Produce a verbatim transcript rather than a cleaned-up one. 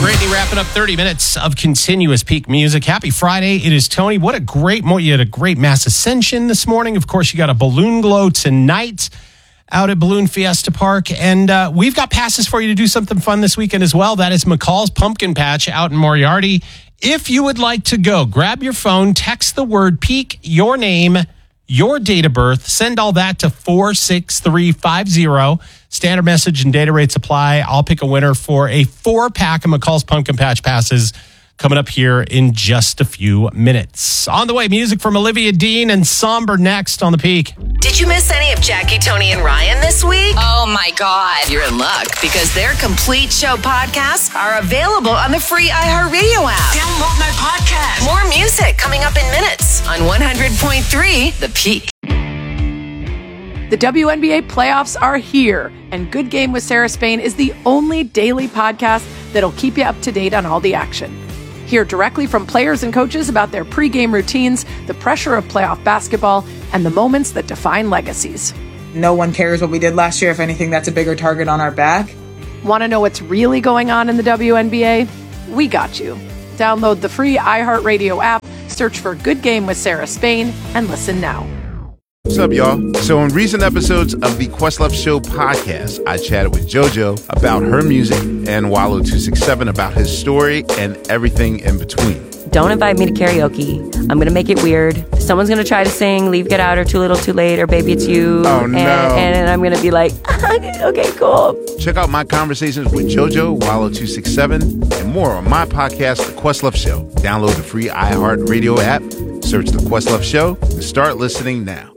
Brittany wrapping up thirty minutes of continuous peak music. Happy Friday. It is Tony. What a great morning. You had a great Mass Ascension this morning. Of course, you got a balloon glow tonight out at Balloon Fiesta Park. And uh, we've got passes for you to do something fun this weekend as well. That is McCall's Pumpkin Patch out in Moriarty. If you would like to go, grab your phone, text the word peak, your name, your date of birth, send all that to four six three five zero. Standard message and data rates apply. I'll pick a winner for a four-pack of McCall's Pumpkin Patch passes coming up here in just a few minutes. On the way, music from Olivia Dean and Somber next on The Peak. Did you miss any of Jackie, Tony, and Ryan this week? Oh, my God. You're in luck because their complete show podcasts are available on the free iHeartRadio app. Download my podcast. More music coming up in minutes on one hundred point three The Peak. The W N B A playoffs are here, and Good Game with Sarah Spain is the only daily podcast that'll keep you up to date on all the action. Hear directly from players and coaches about their pregame routines, the pressure of playoff basketball, and the moments that define legacies. No one cares what we did last year. If anything, that's a bigger target on our back. Want to know what's really going on in the W N B A? We got you. Download the free iHeartRadio app, search for Good Game with Sarah Spain, and listen now. What's up, y'all? So in recent episodes of the Questlove Show podcast, I chatted with JoJo about her music and Wallow two sixty-seven about his story and everything in between. Don't invite me to karaoke. I'm going to make it weird. Someone's going to try to sing Leave, Get Out, or Too Little, Too Late, or Baby It's You. Oh, no. And, and I'm going to be like, okay, cool. Check out my conversations with JoJo, Wallow two sixty-seven, and more on my podcast, The Questlove Show. Download the free iHeartRadio app, search The Questlove Show, and start listening now.